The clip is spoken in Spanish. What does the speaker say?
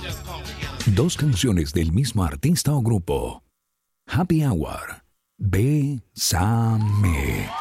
Dos canciones del mismo artista o grupo. Happy Hour. Bésame.